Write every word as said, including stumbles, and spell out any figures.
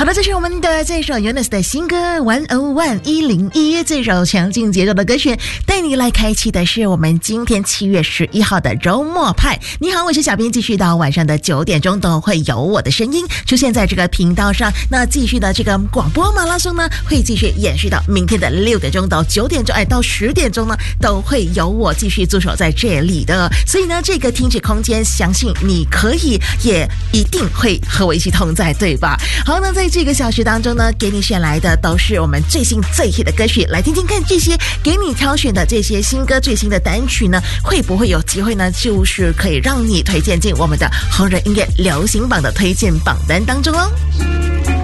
好的，这是我们的这首 Eunice 的新歌 one oh one 一零一，这首强劲节奏的歌曲，带你来开启的是我们今天七月十一号的周末派。你好，我是小编，继续到晚上的九点钟都会有我的声音出现在这个频道上。那继续的这个广播马拉松呢，会继续延续到明天的六点钟到九点钟，哎，到十点钟呢，都会有我继续驻守在这里的。所以呢，这个听觉空间，相信你可以，也一定会和我一起同在，对吧？好，那在这个小时当中呢，给你选来的都是我们最新最 hit 的歌曲，来听听看这些给你挑选的这些新歌最新的单曲呢，会不会有机会呢？就是可以让你推荐进我们的红人音乐流行榜的推荐榜单当中哦。